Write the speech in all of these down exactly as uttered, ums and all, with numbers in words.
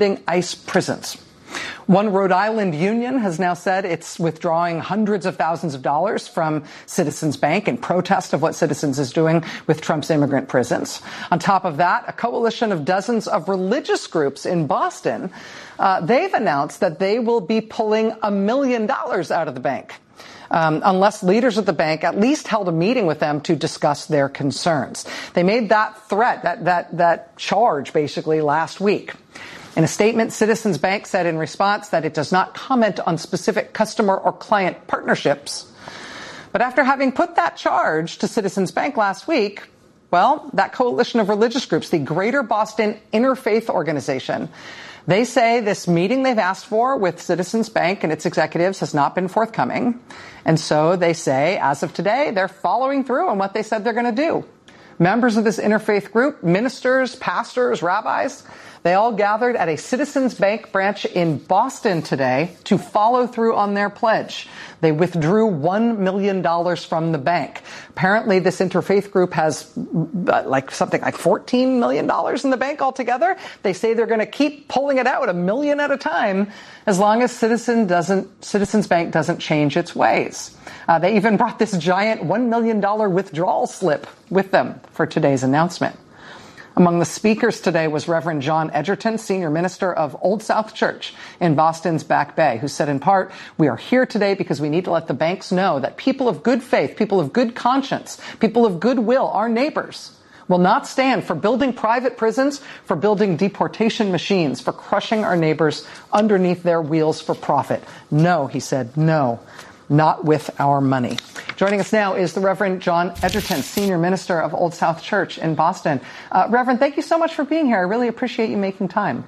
ICE prisons. One Rhode Island union has now said it's withdrawing hundreds of thousands of dollars from Citizens Bank in protest of what Citizens is doing with Trump's immigrant prisons. On top of that, a coalition of dozens of religious groups in Boston, uh, they've announced that they will be pulling a million dollars out of the bank. Um, unless leaders at the bank at least held a meeting with them to discuss their concerns. They made that threat, that, that, that charge basically last week. In a statement, Citizens Bank said in response that it does not comment on specific customer or client partnerships. But after having put that charge to Citizens Bank last week, well, that coalition of religious groups, the Greater Boston Interfaith Organization, they say this meeting they've asked for with Citizens Bank and its executives has not been forthcoming. And so they say, as of today, they're following through on what they said they're going to do. Members of this interfaith group, ministers, pastors, rabbis, they all gathered at a Citizens Bank branch in Boston today to follow through on their pledge. They withdrew one million dollars from the bank. Apparently, this interfaith group has uh, like something like fourteen million dollars in the bank altogether. They say they're going to keep pulling it out a million at a time as long as Citizen doesn't, Citizens Bank doesn't change its ways. Uh, they even brought this giant one million dollars withdrawal slip with them for today's announcement. Among the speakers today was Reverend John Edgerton, senior minister of Old South Church in Boston's Back Bay, who said in part, "We are here today because we need to let the banks know that people of good faith, people of good conscience, people of goodwill, our neighbors, will not stand for building private prisons, for building deportation machines, for crushing our neighbors underneath their wheels for profit. No," he said, "no, not with our money." Joining us now is the Reverend John Edgerton, senior minister of Old South Church in Boston. Uh, Reverend, thank you so much for being here. I really appreciate you making time.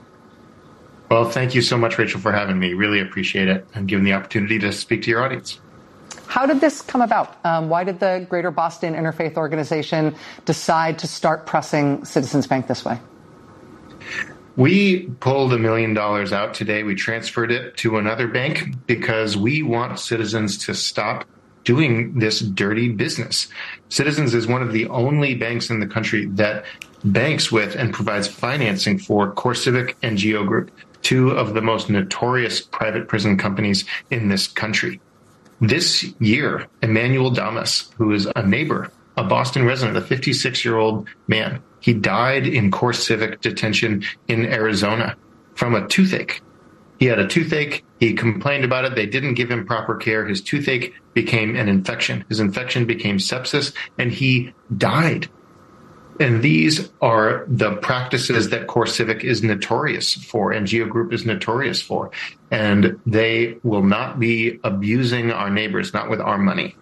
Well, thank you so much, Rachel, for having me. Really appreciate it and giving the opportunity to speak to your audience. How did this come about? Um, why did the Greater Boston Interfaith Organization decide to start pressing Citizens Bank this way? We pulled a million dollars out today. We transferred it to another bank because we want Citizens to stop doing this dirty business. Citizens is one of the only banks in the country that banks with and provides financing for CoreCivic and Geo Group, two of the most notorious private prison companies in this country. This year, Emmanuel Damas, who is a neighbor, a Boston resident, a fifty-six-year-old man, he died in CoreCivic detention in Arizona from a toothache. He had a toothache. He complained about it. They didn't give him proper care. His toothache became an infection. His infection became sepsis, and he died. And these are the practices that CoreCivic is notorious for and Geo Group is notorious for. And they will not be abusing our neighbors, not with our money.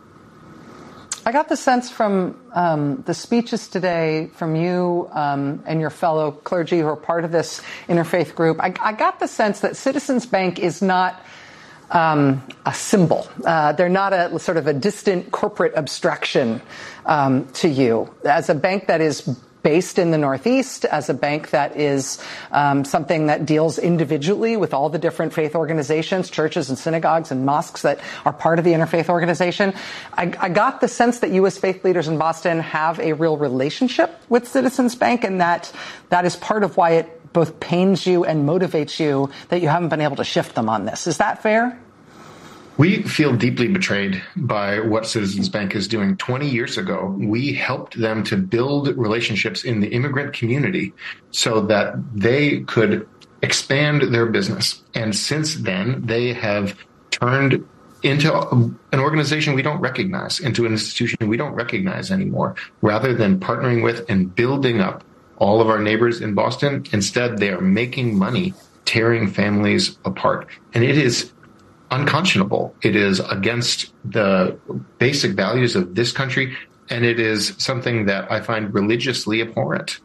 I got the sense from um, the speeches today from you um, and your fellow clergy who are part of this interfaith group, I, I got the sense that Citizens Bank is not um, a symbol. Uh, they're not a sort of a distant corporate abstraction um, to you. As a bank that is based in the Northeast, as a bank that is um, something that deals individually with all the different faith organizations, churches and synagogues and mosques that are part of the interfaith organization. I, I got the sense that you as faith leaders in Boston have a real relationship with Citizens Bank, and that that is part of why it both pains you and motivates you that you haven't been able to shift them on this. Is that fair? We feel deeply betrayed by what Citizens Bank is doing. twenty years ago, we helped them to build relationships in the immigrant community so that they could expand their business. And since then, they have turned into an organization we don't recognize, into an institution we don't recognize anymore. Rather than partnering with and building up all of our neighbors in Boston, instead they are making money, tearing families apart. And it is unconscionable. It is against the basic values of this country, and it is something that I find religiously abhorrent.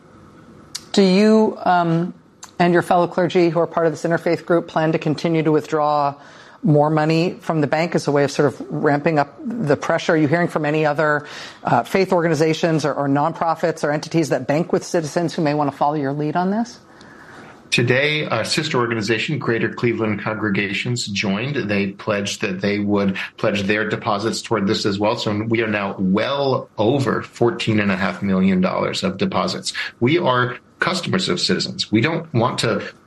Do you um, and your fellow clergy who are part of this interfaith group plan to continue to withdraw more money from the bank as a way of sort of ramping up the pressure? Are you hearing from any other uh, faith organizations or, or nonprofits or entities that bank with Citizens who may want to follow your lead on this? Today, a sister organization, Greater Cleveland Congregations, joined. They pledged that they would pledge their deposits toward this as well. So we are now well over fourteen point five million dollars of deposits. We are customers of Citizens. We don't want to